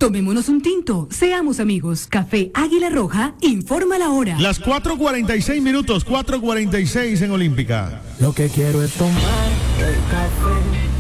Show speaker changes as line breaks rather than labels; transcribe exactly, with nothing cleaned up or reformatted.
Tomémonos un tinto, seamos amigos. Café Águila Roja, informa la hora.
Las cuatro cuarenta y seis minutos, cuatro cuarenta y seis en Olímpica.
Lo que quiero es tomar el café